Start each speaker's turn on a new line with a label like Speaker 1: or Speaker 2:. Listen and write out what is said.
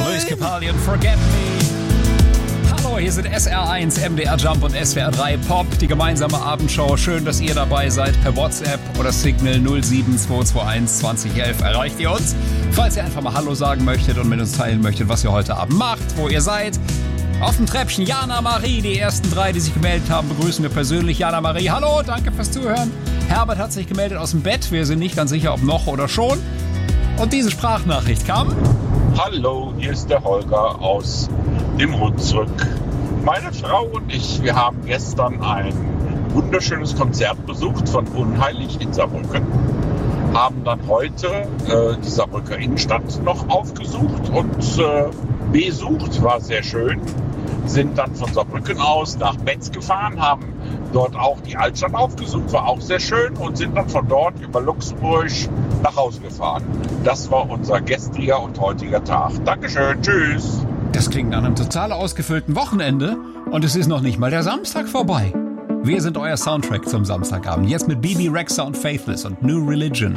Speaker 1: Luis Capaldi und Forget Me. Hallo, hier sind SR1, MDR Jump und SWR3 Pop, die gemeinsame Abendshow. Schön, dass ihr dabei seid. Per WhatsApp oder Signal 07221 2011 erreicht ihr uns. Falls ihr einfach mal Hallo sagen möchtet und mit uns teilen möchtet, was ihr heute Abend macht, wo ihr seid. Auf dem Treppchen Jana Marie, die ersten 3, die sich gemeldet haben, begrüßen wir persönlich. Jana Marie, hallo, danke fürs Zuhören. Herbert hat sich gemeldet aus dem Bett, wir sind nicht ganz sicher, ob noch oder schon. Und diese Sprachnachricht kam.
Speaker 2: Hallo, hier ist der Holger aus dem Hunsrück. Meine Frau und ich, wir haben gestern ein wunderschönes Konzert besucht von Unheilig in Saarbrücken. Haben dann heute die Saarbrücker Innenstadt noch aufgesucht und besucht, war sehr schön. Sind dann von Saarbrücken aus nach Metz gefahren, haben dort auch die Altstadt aufgesucht, war auch sehr schön und sind dann von dort über Luxemburg nach Hause gefahren. Das war unser gestriger und heutiger Tag. Dankeschön, tschüss.
Speaker 1: Das klingt nach einem total ausgefüllten Wochenende und es ist noch nicht mal der Samstag vorbei. Wir sind euer Soundtrack zum Samstagabend. Jetzt mit Bebe Rexha und Faithless und New Religion.